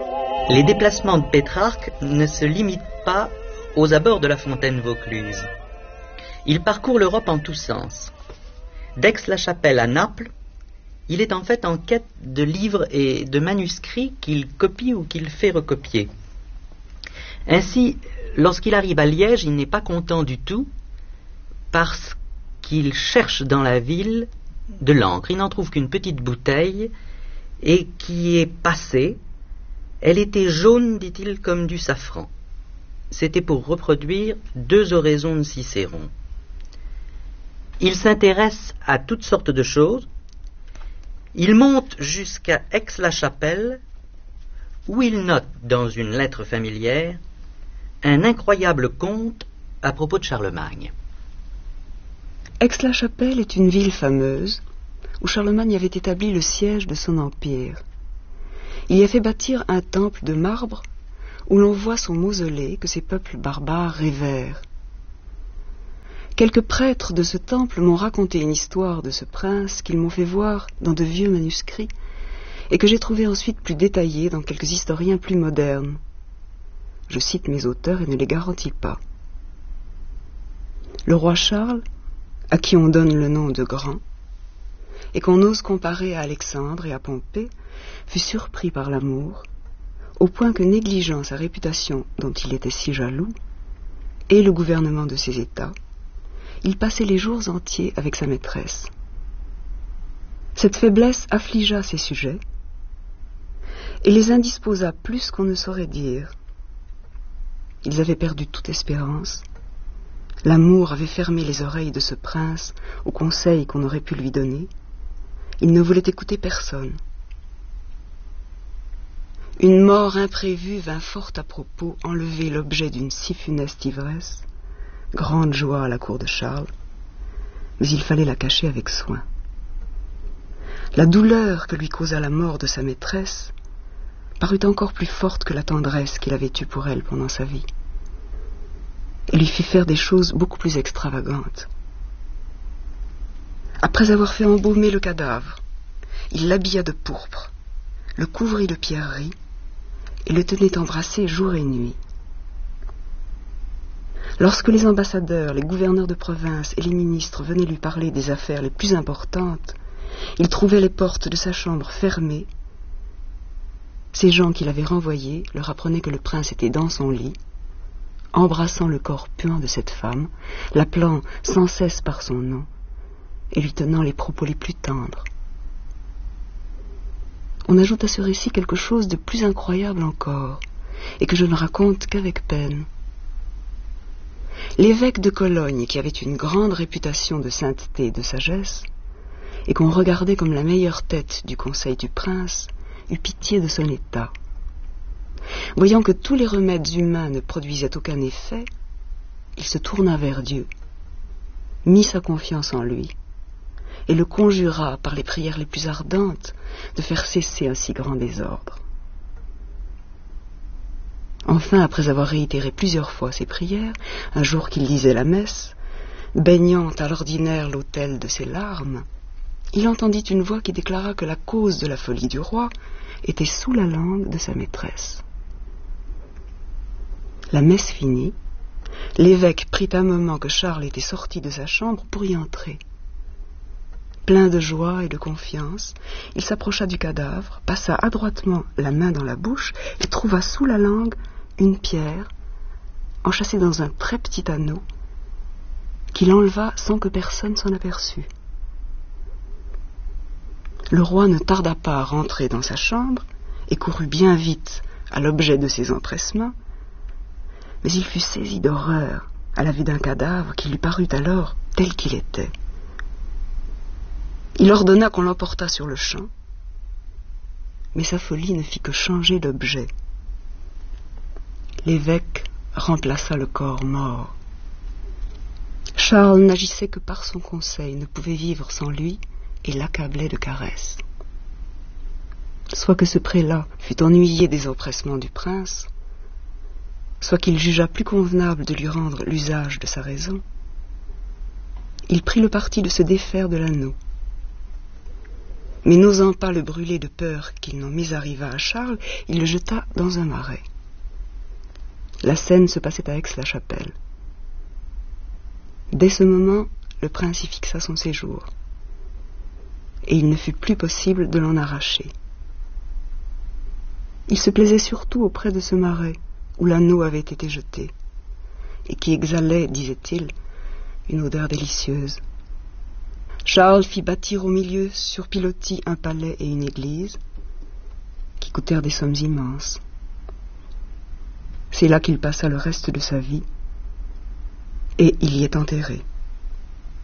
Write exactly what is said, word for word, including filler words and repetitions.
Les déplacements de Pétrarque ne se limitent pas aux abords de la fontaine Vaucluse. Il parcourt l'Europe en tous sens. d'Aix-la-Chapelle à Naples, il est en fait en quête de livres et de manuscrits qu'il copie ou qu'il fait recopier. Ainsi, lorsqu'il arrive à Liège, il n'est pas content du tout parce qu'il cherche dans la ville de l'encre. Il n'en trouve qu'une petite bouteille et qui est passée. Elle était jaune, dit-il, comme du safran. C'était pour reproduire deux oraisons de Cicéron. Il s'intéresse à toutes sortes de choses. Il monte jusqu'à Aix-la-Chapelle, où il note dans une lettre familière un incroyable conte à propos de Charlemagne. Aix-la-Chapelle est une ville fameuse où Charlemagne avait établi le siège de son empire. Il y a fait bâtir un temple de marbre où l'on voit son mausolée que ces peuples barbares révèrent. Quelques prêtres de ce temple m'ont raconté une histoire de ce prince qu'ils m'ont fait voir dans de vieux manuscrits et que j'ai trouvé ensuite plus détaillée dans quelques historiens plus modernes. Je cite mes auteurs et ne les garantis pas. Le roi Charles, à qui on donne le nom de Grand, et qu'on ose comparer à Alexandre et à Pompée, fut surpris par l'amour, au point que, négligeant sa réputation dont il était si jaloux, et le gouvernement de ses États, il passait les jours entiers avec sa maîtresse. Cette faiblesse affligea ses sujets, et les indisposa plus qu'on ne saurait dire. Ils avaient perdu toute espérance. L'amour avait fermé les oreilles de ce prince aux conseils qu'on aurait pu lui donner. Il ne voulait écouter personne. Une mort imprévue vint fort à propos enlever l'objet d'une si funeste ivresse. Grande joie à la cour de Charles, mais il fallait la cacher avec soin. La douleur que lui causa la mort de sa maîtresse parut encore plus forte que la tendresse qu'il avait eue pour elle pendant sa vie, et lui fit faire des choses beaucoup plus extravagantes. Après avoir fait embaumer le cadavre, il l'habilla de pourpre, le couvrit de pierreries et le tenait embrassé jour et nuit. Lorsque les ambassadeurs, les gouverneurs de province et les ministres venaient lui parler des affaires les plus importantes, il trouvait les portes de sa chambre fermées. Ces gens qui l'avaient renvoyé leur apprenaient que le prince était dans son lit, embrassant le corps puant de cette femme, l'appelant sans cesse par son nom et lui tenant les propos les plus tendres. On ajoute à ce récit quelque chose de plus incroyable encore, et que je ne raconte qu'avec peine. L'évêque de Cologne, qui avait une grande réputation de sainteté et de sagesse, et qu'on regardait comme la meilleure tête du conseil du prince, eut pitié de son état. Voyant que tous les remèdes humains ne produisaient aucun effet, il se tourna vers Dieu, mit sa confiance en lui, et le conjura par les prières les plus ardentes de faire cesser un si grand désordre. Enfin, après avoir réitéré plusieurs fois ses prières, un jour qu'il disait la messe, baignant à l'ordinaire l'autel de ses larmes, il entendit une voix qui déclara que la cause de la folie du roi était sous la langue de sa maîtresse. La messe finie, l'évêque prit un moment que Charles était sorti de sa chambre pour y entrer. Plein de joie et de confiance, il s'approcha du cadavre, passa adroitement la main dans la bouche et trouva sous la langue une pierre enchâssée dans un très petit anneau qu'il enleva sans que personne s'en aperçût. Le roi ne tarda pas à rentrer dans sa chambre et courut bien vite à l'objet de ses empressements, mais il fut saisi d'horreur à la vue d'un cadavre qui lui parut alors tel qu'il était. Il ordonna qu'on l'emportât sur le champ, mais sa folie ne fit que changer d'objet. L'évêque remplaça le corps mort. Charles n'agissait que par son conseil, ne pouvait vivre sans lui et l'accablait de caresses. Soit que ce prélat fût ennuyé des empressements du prince, soit qu'il jugeât plus convenable de lui rendre l'usage de sa raison, il prit le parti de se défaire de l'anneau. Mais n'osant pas le brûler de peur qu'il n'en misarrivât à Charles, il le jeta dans un marais. La scène se passait à Aix-la-Chapelle. Dès ce moment, le prince y fixa son séjour, et il ne fut plus possible de l'en arracher. Il se plaisait surtout auprès de ce marais où l'anneau avait été jeté, et qui exhalait, disait-il, une odeur délicieuse. Charles fit bâtir au milieu, sur pilotis, un palais et une église, qui coûtèrent des sommes immenses. C'est là qu'il passa le reste de sa vie, et il y est enterré.